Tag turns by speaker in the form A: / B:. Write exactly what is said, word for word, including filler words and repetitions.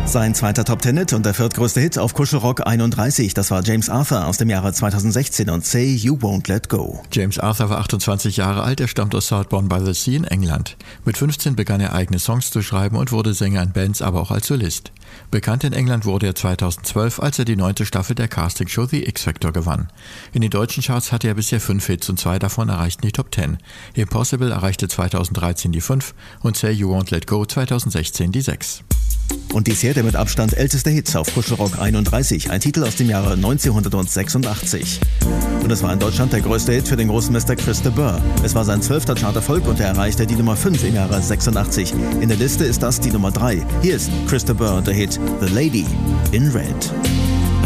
A: Sein zweiter Top-Ten-Hit und der viertgrößte Hit auf Kuschelrock einunddreißig, das war James Arthur aus dem Jahre zweitausendsechzehn und Say You Won't Let Go.
B: James Arthur war achtundzwanzig Jahre alt, er stammt aus Southbourne by the Sea in England. Mit fünfzehn begann er eigene Songs zu schreiben und wurde Sänger in Bands, aber auch als Solist. Bekannt in England wurde er zweitausendzwölf, als er die neunte Staffel der Castingshow The X-Factor gewann. In den deutschen Charts hatte er bisher fünf Hits und zwei davon erreichten die Top Ten. Impossible erreichte zweitausenddreizehn die fünf und Say You Won't Let Go zweitausendsechzehn die sechs.
A: Und dies hier der mit Abstand älteste Hit auf Kuschelrock einunddreißig, ein Titel aus dem Jahre neunzehnhundertsechsundachtzig. Und es war in Deutschland der größte Hit für den großen Mister Chris de Burgh. Es war sein zwölfter Charterfolg und er erreichte die Nummer fünf im Jahre sechsundachtzig. In der Liste ist das die Nummer drei. Hier ist Chris de Burgh und der Hit The Lady in Red.